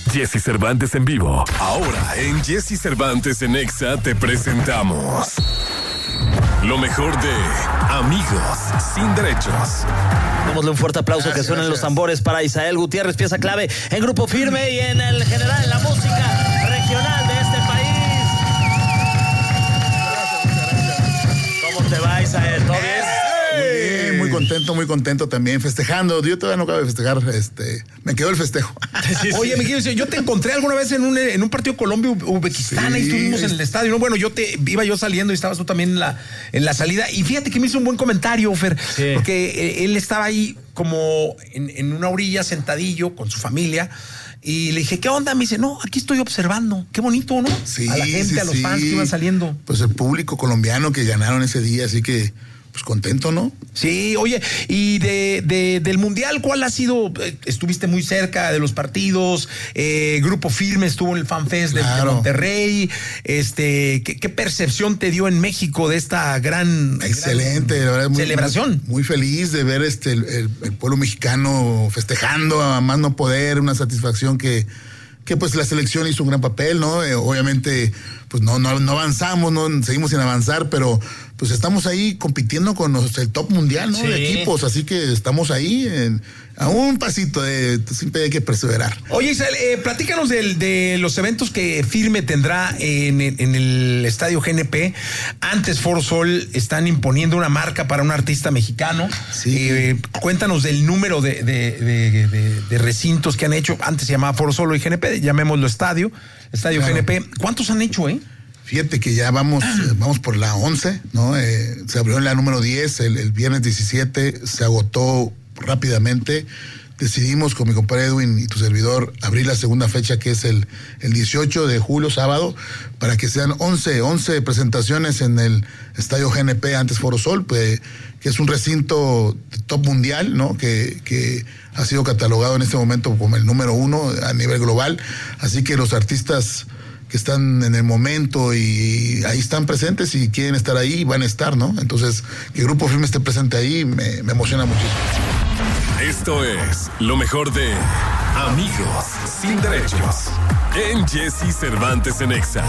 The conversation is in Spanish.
Jesse Cervantes en vivo. Ahora en Jesse Cervantes en Exa te presentamos lo mejor de Amigos Sin Derechos. Démosle un fuerte aplauso. Que suenen los tambores para Isael Gutiérrez, pieza clave en Grupo Firme y en el general en la música regional de este país. ¿Cómo te va, Isael? ¿Todo bien? Muy contento también, festejando. Yo todavía no acabo de festejar, me quedó el festejo. Oye, mi querido, yo te encontré alguna vez en un partido Colombia-Uzbekistán, ahí estuvimos en el estadio, ¿no? Bueno, iba yo saliendo y estabas tú también en la salida, y fíjate que me hizo un buen comentario, Fer, porque él estaba ahí como en una orilla sentadillo con su familia. Y le dije, ¿qué onda? Me dice, no, aquí estoy observando. Qué bonito, ¿no? Sí, a la gente, a los fans que iban saliendo. Pues el público colombiano que ganaron ese día, así que pues contento, ¿no? Sí, oye, y del Mundial, ¿cuál ha sido? Estuviste muy cerca de los partidos, Grupo Firme estuvo en el Fan Fest de Monterrey, ¿qué percepción te dio en México de esta gran excelente, la verdad, celebración? Muy feliz de ver el pueblo mexicano festejando a más no poder, una satisfacción que pues la selección hizo un gran papel, ¿no? Obviamente, pues no avanzamos, no seguimos sin avanzar, pero pues estamos ahí compitiendo con el top mundial, ¿no? Sí. De equipos, así que estamos ahí a un pasito, siempre hay que perseverar. Oye, Isabel, platícanos de los eventos que Firme tendrá en el Estadio GNP. Antes Foro Sol están imponiendo una marca para un artista mexicano. Sí. Cuéntanos del número de recintos que han hecho. Antes se llamaba Foro Sol y GNP, llamémoslo Estadio GNP. ¿Cuántos han hecho, Fíjate que ya vamos por la 11, ¿no? Se abrió en la número 10, el viernes 17, se agotó rápidamente. Decidimos con mi compadre Edwin y tu servidor abrir la segunda fecha, que es el 18 de julio, sábado, para que sean 11 presentaciones en el Estadio GNP, antes Foro Sol, pues, que es un recinto top mundial, ¿no? Que ha sido catalogado en este momento como el número 1 a nivel global. Así que los artistas que están en el momento y ahí están presentes y quieren estar ahí, van a estar, ¿no? Entonces, que el Grupo Firme esté presente ahí me emociona muchísimo. Esto es lo mejor de Amigos Sin Derechos en Jesse Cervantes en Exa.